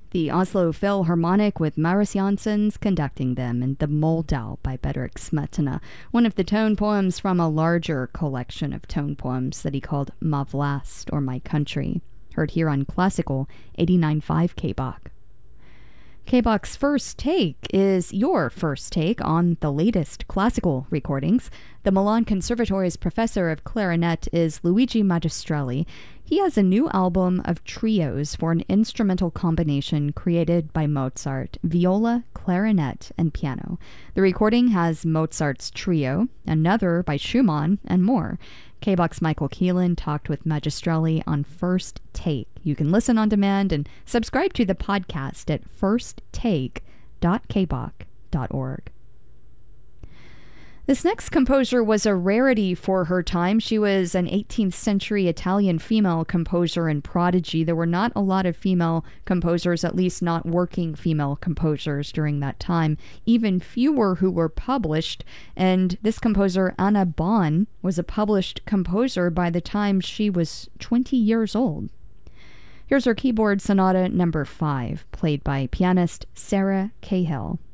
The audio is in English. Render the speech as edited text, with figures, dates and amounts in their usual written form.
The Oslo Philharmonic with Maris Janssens conducting them, and The Moldau by Bedřich Smetana, one of the tone poems from a larger collection of tone poems that he called Ma Vlast, or My Country, heard here on Classical 89.5 KBOK. KBOK's First Take is your first take on the latest classical recordings. The Milan Conservatory's professor of clarinet is Luigi Magistrelli. He has a new album of trios for an instrumental combination created by Mozart, viola, clarinet, and piano. The recording has Mozart's trio, another by Schumann, and more. KBOK's Michael Keelan talked with Magistrelli on First Take. You can listen on demand and subscribe to the podcast at firsttake.kbok.org. This next composer was a rarity for her time. She was an 18th century Italian female composer and prodigy. There were not a lot of female composers, at least not working female composers during that time, even fewer who were published. And this composer, Anna Bonn, was a published composer by the time she was 20 years old. Here's her keyboard sonata number 5, played by pianist Sarah Cahill.